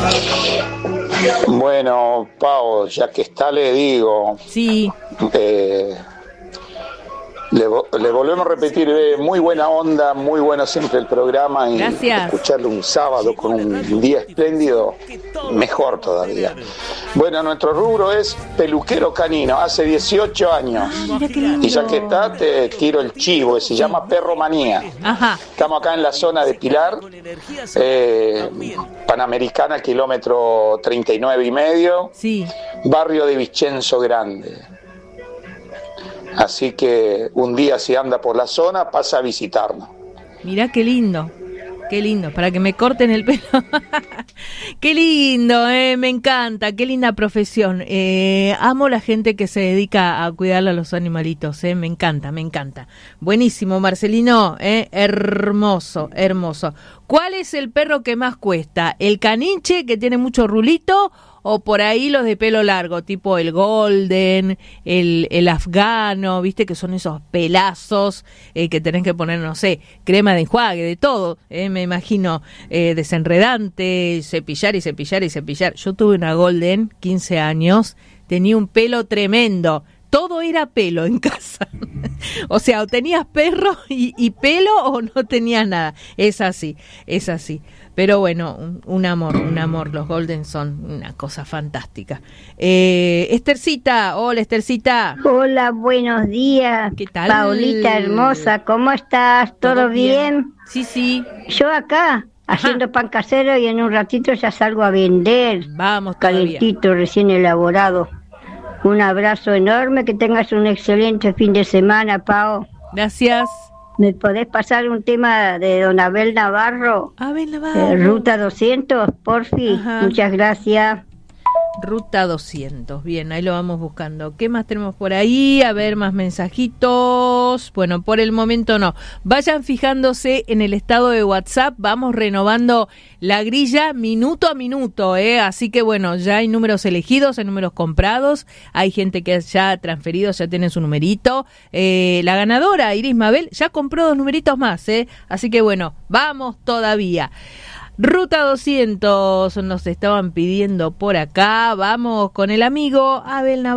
Bueno, Pau, ya que está, le digo. Sí. Le volvemos a repetir, muy buena onda, muy bueno siempre el programa y gracias. Escucharlo un sábado con un día espléndido, mejor todavía. Bueno, nuestro rubro es peluquero canino, hace 18 años. Mira qué lindo. Y ya que está, te tiro el chivo, se llama Perromanía. Ajá. Estamos acá en la zona de Pilar, Panamericana, kilómetro 39,5. Sí. Barrio de Vicenzo Grande. Así que un día si anda por la zona, pasa a visitarnos. Mirá qué lindo, para que me corten el pelo. Qué lindo, me encanta, qué linda profesión. Amo la gente que se dedica a cuidar a los animalitos, me encanta. Buenísimo, Marcelino, hermoso. ¿Cuál es el perro que más cuesta? ¿El caniche, que tiene mucho rulito, o por ahí los de pelo largo, tipo el golden, el afgano, viste que son esos pelazos que tenés que poner, no sé, crema de enjuague, de todo, me imagino, desenredante, cepillar y cepillar y cepillar. Yo tuve una golden, 15 años, tenía un pelo tremendo. Todo era pelo en casa. O sea, o tenías perro y pelo o no tenías nada. Es así. Pero bueno, un amor. Los Golden son una cosa fantástica. Esthercita, hola Esthercita. Hola, buenos días. ¿Qué tal? Paulita hermosa, ¿cómo estás? ¿Todo bien? Sí. Yo acá, haciendo pan casero y en un ratito ya salgo a vender. Vamos todavía. Calentito, recién elaborado. Un abrazo enorme, que tengas un excelente fin de semana, Pao. Gracias. ¿Me podés pasar un tema de don Abel Navarro? Abel Navarro. Ruta 200, porfi. Ajá. Muchas gracias. Ruta 200, bien, ahí lo vamos buscando. ¿Qué más tenemos por ahí? A ver, más mensajitos. Bueno, por el momento no. Vayan fijándose en el estado de WhatsApp, vamos renovando la grilla minuto a minuto, así que bueno, ya hay números elegidos, hay números comprados, hay gente que ya ha transferido, ya tiene su numerito. La ganadora, Iris Mabel, ya compró 2 numeritos más, así que bueno, vamos todavía. Ruta 200 nos estaban pidiendo por acá. Vamos con el amigo Abel Navarro.